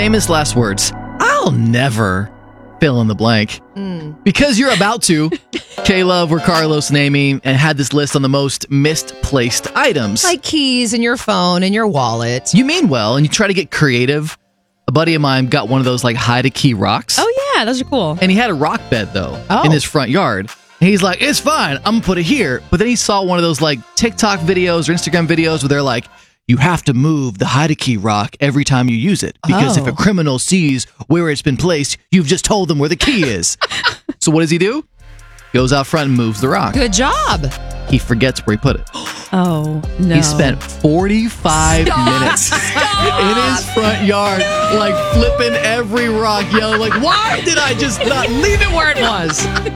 famous last words. I'll never fill in the blank. Because you're about to. Caleb or Carlos and Amy had this list on the most misplaced items. Like keys in your phone and your wallet. You mean well, and you try to get creative. A buddy of mine got one of those like hide-a-key rocks. Oh, yeah, those are cool. And he had a rock bed, though, Oh. in his front yard. And he's like, it's fine. I'm going to put it here. But then he saw one of those like TikTok videos or Instagram videos where they're like, you have to move the hide-a-key rock every time you use it. Because if a criminal sees where it's been placed, you've just told them where the key is. So what does he do? Goes out front and moves the rock. Good job. He forgets where he put it. Oh, no. He spent 45 minutes in his front yard, like flipping every rock, yelling like, why did I just not leave it where it was?